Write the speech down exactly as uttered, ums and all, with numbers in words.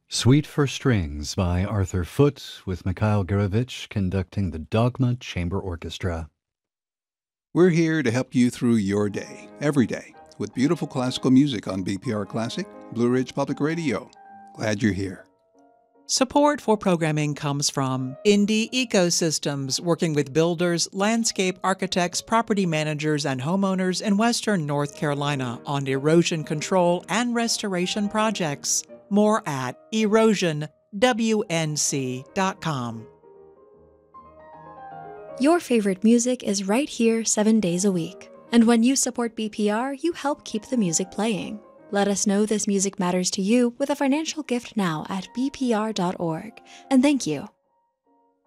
Suite for Strings by Arthur Foote, with Mikhail Gurevich conducting the Dogma Chamber Orchestra. We're here to help you through your day, every day, with beautiful classical music on B P R Classic, Blue Ridge Public Radio. Glad you're here. Support for programming comes from Indie Ecosystems, working with builders, landscape architects, property managers, and homeowners in Western North Carolina on erosion control and restoration projects. More at erosion w n c dot com. Your favorite music is right here seven days a week. And when you support B P R, you help keep the music playing. Let us know this music matters to you with a financial gift now at b p r dot org. And thank you.